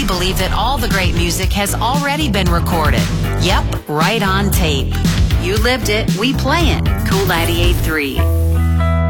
believe that all the great music has already been recorded. Yep, right on tape. You lived it, we play it. Cool 98.3.